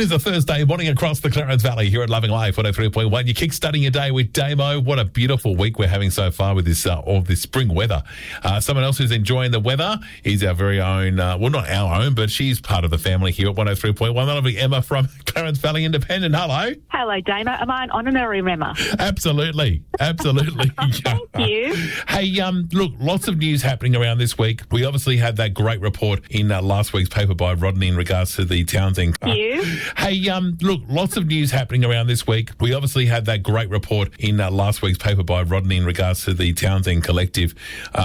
It is a Thursday morning across the Clarence Valley here at Loving Life 103.1. You're kickstarting your day with Damo. What a beautiful week we're having so far with this all this spring weather. Someone else who's enjoying the weather is our very own, well, not our own, but she's part of the family here at 103.1. That'll be Emma from Clarence Valley Independent. Hello. Hello, Damo. Am I an honorary member? Absolutely. Absolutely. Thank you. Hey, look, lots of news happening around this week. We obviously had that great report in last week's paper by Rodney in regards to the Townsend. Thank you. Hey, look, lots of news happening around this week. We obviously had that great report in last week's paper by Rodney in regards to the Townsend Collective.